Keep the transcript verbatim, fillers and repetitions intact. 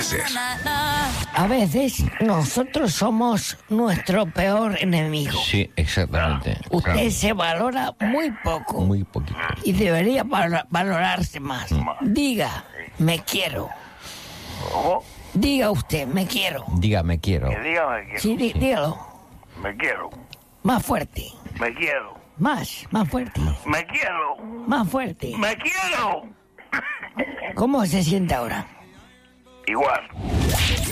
ser. A veces nosotros somos nuestro peor enemigo. Sí, exactamente. Usted Claro. se valora muy poco. Muy poquito. Y debería val- valorarse más. Diga, me quiero. ¿Cómo? Diga usted, me quiero. Diga, me quiero. Que diga me quiero. Sí, dí- dígalo. Me quiero. Más fuerte. Me quiero. Más, más fuerte. Me quiero. Más fuerte. Me quiero. ¿Cómo se siente ahora? Igual.